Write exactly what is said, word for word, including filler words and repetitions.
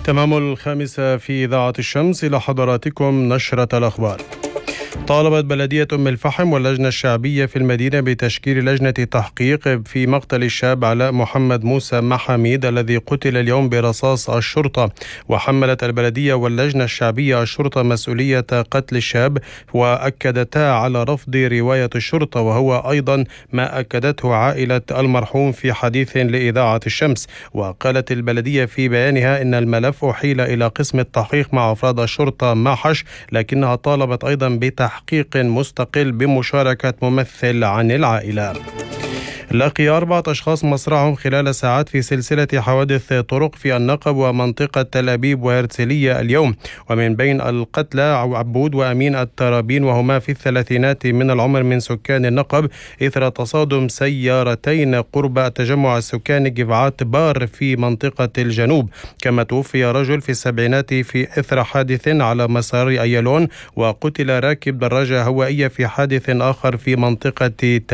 تمام الخامسة في إذاعة الشمس، إلى حضراتكم نشرة الأخبار. طالبت بلدية أم الفحم واللجنة الشعبية في المدينة بتشكيل لجنة تحقيق في مقتل الشاب علاء محمد موسى محاميد الذي قتل اليوم برصاص الشرطة. وحملت البلدية واللجنة الشعبية الشرطة مسؤولية قتل الشاب، وأكدتا على رفض رواية الشرطة، وهو أيضا ما أكدته عائلة المرحوم في حديث لإذاعة الشمس. وقالت البلدية في بيانها إن الملف أحيل إلى قسم التحقيق مع أفراد الشرطة معحش، لكنها طالبت أيضا بتحقيق مستقل بمشاركة ممثل عن العائلة. لقي أربعة أشخاص مصرعهم خلال ساعات في سلسلة حوادث طرق في النقب ومنطقة تل أبيب وهرسلية اليوم، ومن بين القتلى عبود وأمين الترابين، وهما في الثلاثينات من العمر من سكان النقب، إثر تصادم سيارتين قرب تجمع السكان جفعات بار في منطقة الجنوب. كما توفي رجل في السبعينات في إثر حادث على مسار أيلون، وقتل راكب دراجة هوائية في حادث آخر في منطقة